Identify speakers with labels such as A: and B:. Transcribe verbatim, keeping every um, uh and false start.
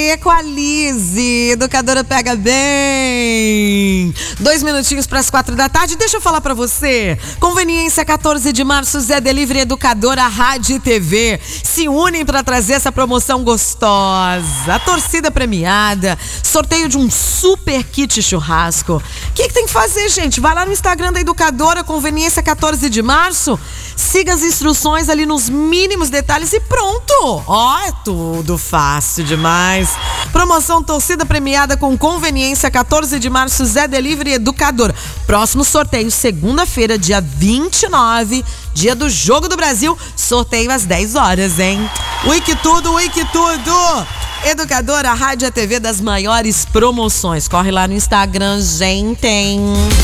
A: Equalize, educadora pega bem. Dois minutinhos para as quatro da tarde. Deixa eu falar para você. Conveniência quatorze de março, Zé Delivery, Educadora, Rádio e T V se unem para trazer essa promoção gostosa. A torcida premiada, sorteio de um super kit churrasco. O que, que tem que fazer, gente? Vai lá no Instagram da Educadora, Conveniência quatorze de março. Siga as instruções ali nos mínimos detalhes e pronto. Ó, é tudo fácil demais. Promoção torcida premiada com Conveniência quatorze de março, Zé Delivery, Educador. Próximo sorteio, segunda-feira, dia vinte e nove, dia do Jogo do Brasil. Sorteio às dez horas, hein? Wiki tudo, Wiki tudo. Educadora, Rádio e T V das maiores promoções. Corre lá no Instagram, gente.